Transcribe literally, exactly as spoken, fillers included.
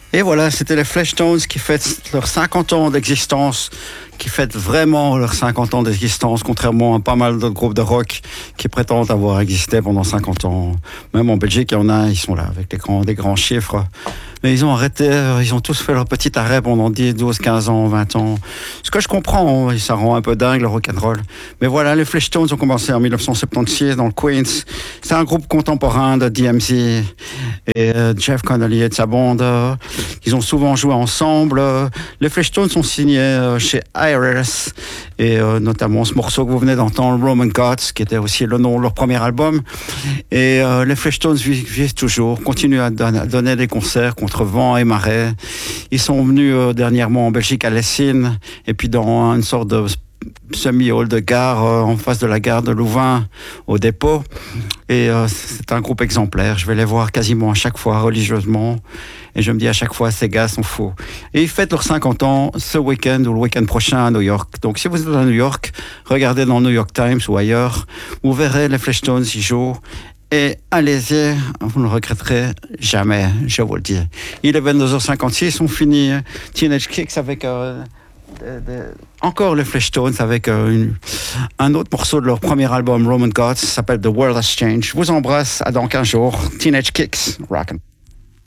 Et voilà, c'était les Fleshtones qui fêtent leurs cinquante ans d'existence, qui fêtent vraiment leurs cinquante ans d'existence, contrairement à pas mal d'autres groupes de rock qui prétendent avoir existé pendant cinquante ans. Même en Belgique, il y en a, ils sont là avec des grands, des grands chiffres. Mais ils ont arrêté, ils ont tous fait leur petit arrêt pendant dix, douze, quinze ans, vingt ans. Ce que je comprends, ça rend un peu dingue le rock'n'roll. Mais voilà, les Fleshtones ont commencé en dix-neuf cent soixante-seize dans le Queens. C'est un groupe contemporain de D M Z et euh, Jeff Connolly et de sa bande. Euh, ils ont souvent joué ensemble. Euh, les Fleshtones sont signés euh, chez I R S et euh, notamment ce morceau que vous venez d'entendre, Roman Gods, qui était aussi le nom de leur premier album. Et euh, les Fleshtones vivent, vivent toujours, continuent à, don- à donner des concerts contre vent et marée. Ils sont venus euh, dernièrement en Belgique à Lessines et puis dans une sorte de semi-hall de gare euh, en face de la gare de Louvain au dépôt. Et euh, c'est un groupe exemplaire. Je vais les voir quasiment à chaque fois religieusement. Et je me dis à chaque fois, ces gars sont fous. Et ils fêtent leurs cinquante ans ce week-end ou le week-end prochain à New York. Donc si vous êtes à New York, regardez dans le New York Times ou ailleurs. Vous verrez les Fleshtones y jouent. Et allez-y, vous ne regretterez jamais, je vous le dis. Il est vingt-deux heures cinquante-six, on finit Teenage Kicks avec euh, de, de, encore les Fleshtones avec euh, une, un autre morceau de leur premier album, Roman Gods, s'appelle The World Has Changed. Je vous embrasse, à dans quinze jours. Teenage Kicks, rockin'.